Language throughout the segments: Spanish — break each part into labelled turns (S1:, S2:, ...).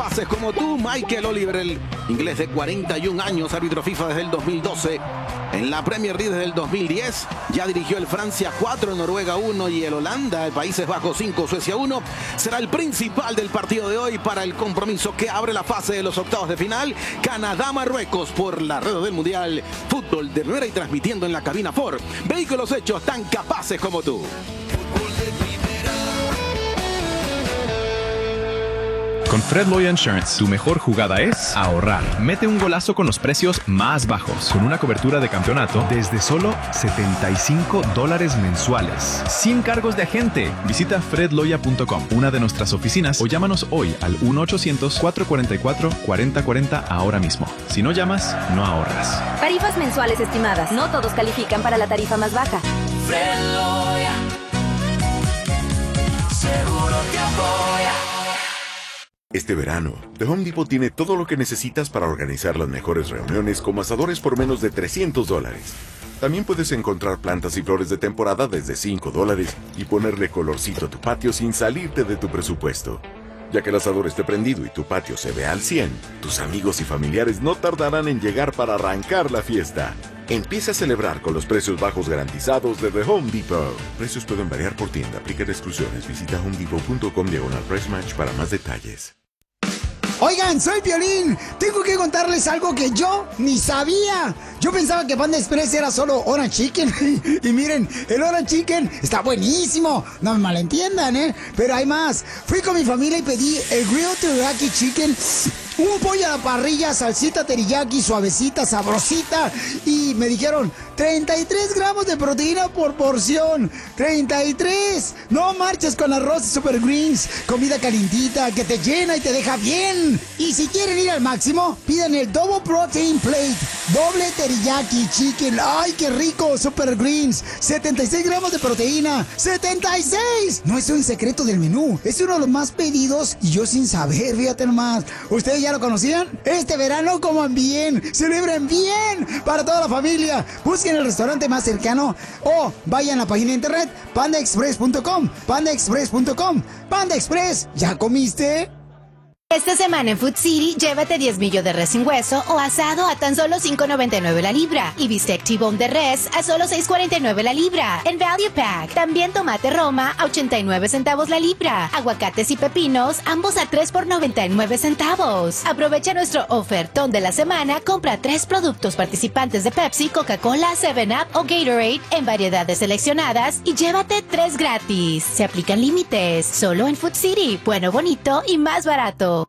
S1: capaces como tú. Michael Oliver, el inglés de 41 años, árbitro FIFA desde el 2012. En la Premier League desde el 2010, ya dirigió el Francia 4, el Noruega 1 y el Holanda, el Países Bajos 5, Suecia 1. Será el principal del partido de hoy para el compromiso que abre la fase de los octavos de final. Canadá-Marruecos por la red del Mundial Fútbol de Primera y transmitiendo en la cabina Ford. Vehículos hechos tan capaces como tú.
S2: Con Fred Loya Insurance, tu mejor jugada es ahorrar. Mete un golazo con los precios más bajos, con una cobertura de campeonato desde solo $75 mensuales. Sin cargos de agente. Visita fredloya.com, una de nuestras oficinas, o llámanos hoy al 1-800-444-4040 ahora mismo. Si no llamas, no ahorras.
S3: Tarifas mensuales estimadas. No todos califican para la tarifa más baja.
S4: Fred Loya. Seguro te apoya.
S5: Este verano, The Home Depot tiene todo lo que necesitas para organizar las mejores reuniones como asadores por menos de $300. También puedes encontrar plantas y flores de temporada desde $5 y ponerle colorcito a tu patio sin salirte de tu presupuesto. Ya que el asador esté prendido y tu patio se vea al 100, tus amigos y familiares no tardarán en llegar para arrancar la fiesta. Empieza a celebrar con los precios bajos garantizados de The Home Depot. Precios pueden variar por tienda. Aplica exclusiones. Visita homedepot.com/price match para más detalles.
S6: Oigan, soy Piolín. Tengo que contarles algo que yo ni sabía. Yo pensaba que Panda Express era solo Orange Chicken. Y miren, el Orange Chicken está buenísimo. No me malentiendan, ¿eh? Pero hay más. Fui con mi familia y pedí el Grilled Teriyaki Chicken. Un pollo a la parrilla, salsita teriyaki, suavecita, sabrosita. Y me dijeron, 33 gramos de proteína por porción. 33. No marches con arroz y super greens. Comida calientita que te llena y te deja bien. Y si quieren ir al máximo, pidan el Double Protein Plate. Doble teriyaki chicken. ¡Ay, qué rico! Super greens. 76 gramos de proteína. ¡76! No es un secreto del menú. Es uno de los más pedidos y yo sin saber, fíjate nomás. ¿Ustedes ya lo conocían? Este verano coman bien, celebren bien para toda la familia. Busquen el restaurante más cercano o vayan a la página de internet pandaexpress.com. pandaexpress.com. Panda Express, ¿ya comiste?
S7: Esta semana en Food City, llévate 10 millos de res sin hueso o asado a tan solo $5.99 la libra. Y bistec T-bone de res a solo $6.49 la libra. En Value Pack, también tomate Roma a 89 centavos la libra. Aguacates y pepinos, ambos a 3 por 99 centavos. Aprovecha nuestro ofertón de la semana. Compra 3 productos participantes de Pepsi, Coca-Cola, 7-Up o Gatorade en variedades seleccionadas y llévate 3 gratis. Se aplican límites. Solo en Food City. Bueno, bonito y más barato.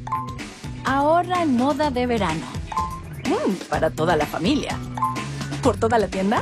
S8: Ahorra en moda de verano. Para toda la familia. ¿Por toda la tienda?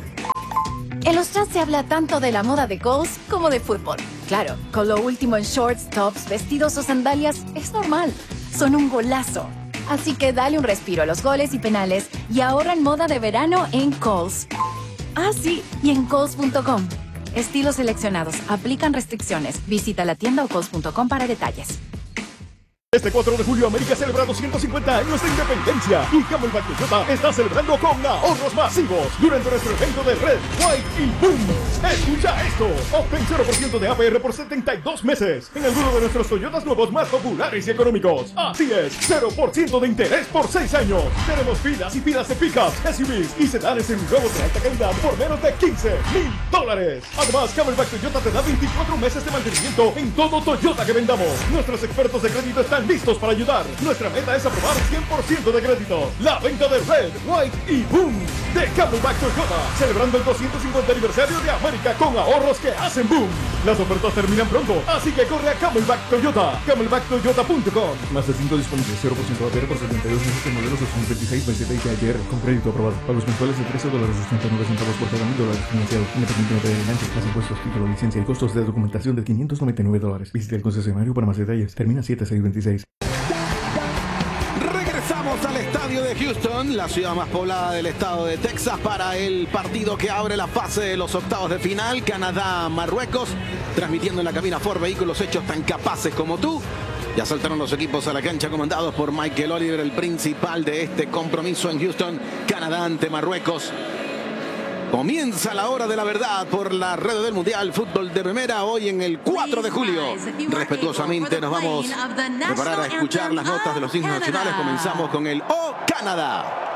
S8: En los chats se habla tanto de la moda de Kohl's como de fútbol. Claro, con lo último en shorts, tops, vestidos o sandalias es normal. Son un golazo. Así que dale un respiro a los goles y penales y ahorra en moda de verano en Kohl's. Ah, sí, y en Kohl's.com. Estilos seleccionados. Aplican restricciones. Visita la tienda o Kohl's.com para detalles.
S9: Este 4 de julio América celebra 250 años de independencia y Camelback Toyota está celebrando con ahorros masivos durante nuestro evento de Red, White y Boom. Escucha esto, obtén 0% de APR por 72 meses en alguno de nuestros Toyotas nuevos más populares y económicos. Así es, 0% de interés por 6 años. Tenemos filas y filas de pickups, SUVs y sedanes en nuevos de alta calidad por menos de $15,000. Además, Camelback Toyota te da 24 meses de mantenimiento en todo Toyota que vendamos. Nuestros expertos de crédito están listos para ayudar. Nuestra meta es aprobar 100% de crédito. La venta de Red, White y Boom de Camelback Toyota, celebrando el 250 aniversario de América con ahorros que hacen boom. Las ofertas terminan pronto, así que corre a Camelback Toyota. CamelbackToyota.com. Más de 5 disponibles, 0% APR por 72 meses en modelos 2026, 27 APR con crédito aprobado. Pagos mensuales de $13.69 por cada $1,000 financiado. Independientemente de enganches, más impuestos, título, licencia y costos de documentación de $599. Visita el concesionario para más detalles. Termina 7626.
S1: Regresamos al estadio de Houston, la ciudad más poblada del estado de Texas, para el partido que abre la fase de los octavos de final, Canadá-Marruecos, transmitiendo en la cabina Ford, vehículos hechos tan capaces como tú. Ya saltaron los equipos a la cancha comandados por Michael Oliver, el principal de este compromiso en Houston, Canadá ante Marruecos. Comienza la hora de la verdad por la red del Mundial Fútbol de Primera, hoy en el 4 de julio. Respetuosamente nos vamos a preparar a escuchar las notas de los himnos nacionales. Comenzamos con el Oh Canadá.